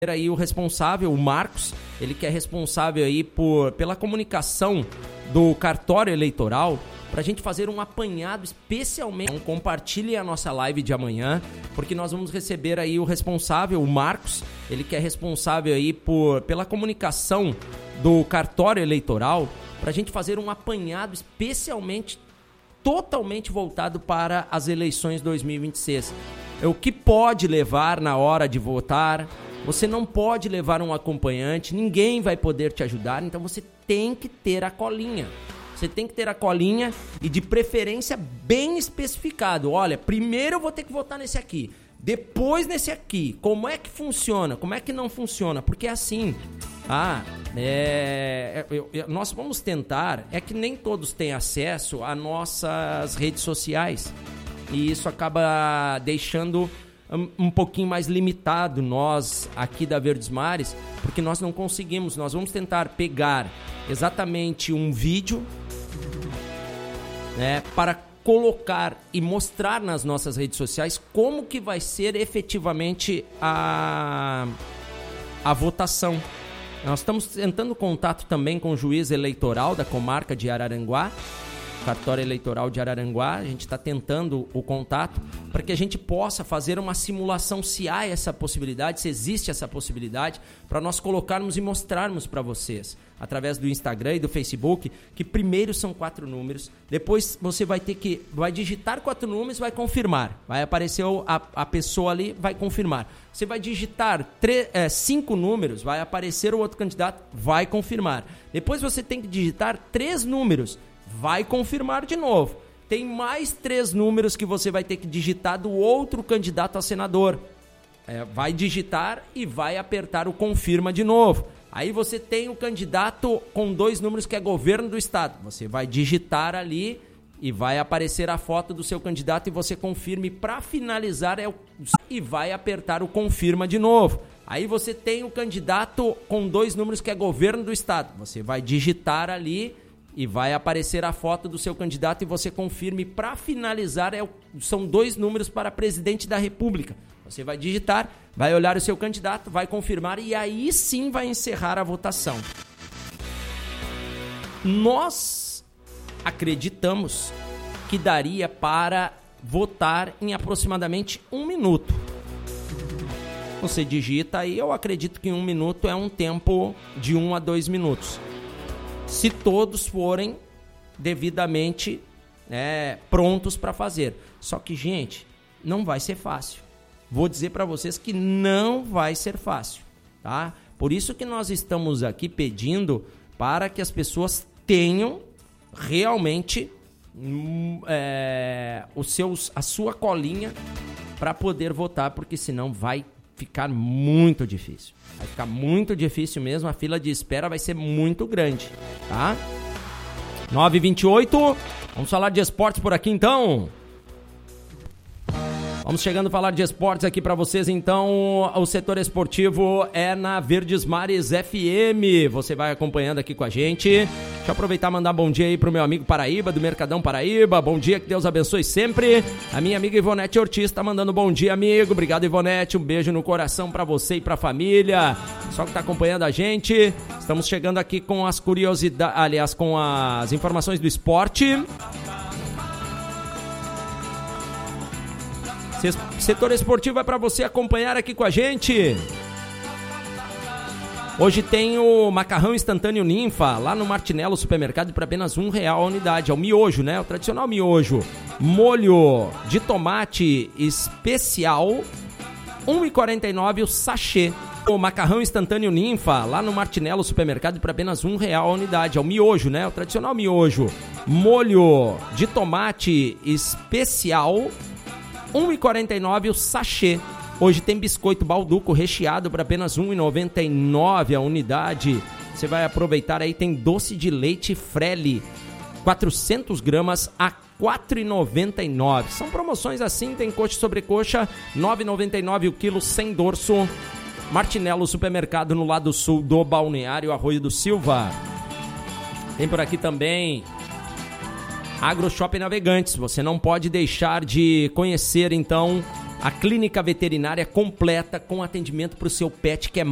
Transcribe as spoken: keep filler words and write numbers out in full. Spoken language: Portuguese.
aí o responsável, o Marcos, ele que é responsável aí por, pela comunicação do cartório eleitoral, para a gente fazer um apanhado especialmente. Então, compartilhe a nossa live de amanhã, porque nós vamos receber aí o responsável, o Marcos, ele que é responsável aí por, pela comunicação do cartório eleitoral, para a gente fazer um apanhado especialmente, totalmente voltado para as eleições dois mil e vinte e seis. É o que pode levar na hora de votar. Você não pode levar um acompanhante, ninguém vai poder te ajudar, então você tem que ter a colinha. Você tem que ter a colinha e de preferência bem especificado. Olha, primeiro eu vou ter que votar nesse aqui, depois nesse aqui. Como é que funciona? Como é que não funciona? Porque é assim, ah, é, eu, eu, nós vamos tentar, é que nem todos têm acesso às nossas redes sociais e isso acaba deixando um pouquinho mais limitado nós aqui da Verdes Mares, porque nós não conseguimos. Nós vamos tentar pegar exatamente um vídeo, né, para colocar e mostrar nas nossas redes sociais como que vai ser efetivamente a, a votação. Nós estamos tentando contato também com o juiz eleitoral da comarca de Araranguá, cartório eleitoral de Araranguá. A gente está tentando o contato para que a gente possa fazer uma simulação, se há essa possibilidade, se existe essa possibilidade, para nós colocarmos e mostrarmos para vocês, através do Instagram e do Facebook, que primeiro são quatro números, depois você vai ter que, vai digitar quatro números, vai confirmar, vai aparecer a, a pessoa ali, vai confirmar. Você vai digitar tre, é, cinco números, vai aparecer o outro candidato, vai confirmar. Depois você tem que digitar três números, vai confirmar de novo. Tem mais três números que você vai ter que digitar do outro candidato a senador. É, vai digitar e vai apertar o confirma de novo. Aí você tem o candidato com dois números que é governo do estado. Você vai digitar ali e vai aparecer a foto do seu candidato e você confirma. E para finalizar é o... e vai apertar o confirma de novo. Aí você tem o candidato com dois números que é governo do estado. Você vai digitar ali e vai aparecer a foto do seu candidato e você confirme. Para finalizar, é o, são dois números para presidente da República. Você vai digitar, vai olhar o seu candidato, vai confirmar e aí sim vai encerrar a votação. Nós acreditamos que daria para votar em aproximadamente um minuto. Você digita aí, eu acredito que um minuto é um tempo de um a dois minutos. Se todos forem devidamente é, prontos para fazer. Só que, gente, não vai ser fácil. Vou dizer para vocês que não vai ser fácil, tá? Por isso que nós estamos aqui pedindo para que as pessoas tenham realmente é, os seus, a sua colinha para poder votar, porque senão vai ficar muito difícil. Vai ficar muito difícil mesmo, a fila de espera vai ser muito grande, tá? nove e vinte e oito, vamos falar de esportes por aqui então. Vamos chegando a falar de esportes aqui para vocês, então o setor esportivo é na Verdes Mares F M, você vai acompanhando aqui com a gente. Deixa eu aproveitar e mandar bom dia aí pro meu amigo Paraíba, do Mercadão Paraíba, bom dia, que Deus abençoe sempre. A minha amiga Ivonete Ortiz tá mandando bom dia, amigo, obrigado Ivonete, um beijo no coração para você e pra família, só que tá acompanhando a gente. Estamos chegando aqui com as curiosidades, aliás, com as informações do esporte. Setor esportivo é para você acompanhar aqui com a gente. Hoje tem o macarrão instantâneo Ninfa, lá no Martinello Supermercado, por apenas um real a unidade. É o miojo, né? O tradicional miojo. Molho de tomate especial, um real e quarenta e nove centavos o sachê. O macarrão instantâneo Ninfa, lá no Martinello Supermercado, por apenas um real a unidade. É o miojo, né? O tradicional miojo. Molho de tomate especial, um real e quarenta e nove centavos o sachê. Hoje tem biscoito Balduco recheado por apenas um real e noventa e nove centavos a unidade. Você vai aproveitar aí, tem doce de leite Frelli, quatrocentas gramas a quatro reais e noventa e nove centavos. São promoções assim, tem coxa e sobrecoxa, nove reais e noventa e nove centavos o quilo sem dorso. Martinello Supermercado no lado sul do Balneário Arroio do Silva. Tem por aqui também AgroShopping Navegantes. Você não pode deixar de conhecer, então, a clínica veterinária completa com atendimento para o seu pet, que é